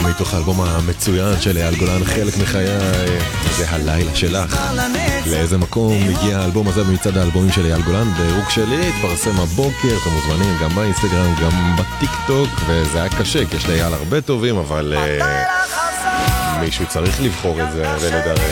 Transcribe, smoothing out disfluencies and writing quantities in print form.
מתוך האלבום המצוין של אייל גולן, חלק מחיי, זה הלילה שלך. לאיזה מקום הגיע האלבום הזה במצעד האלבומים של אייל גולן? דירוג שלי התפרסם הבוקר, אתם מוזמנים גם באינסטגרם, גם בטיק טוק, וזה היה קשה, כי יש לאייל הרבה טובים, אבל מישהו צריך לבחור את זה ולדרג.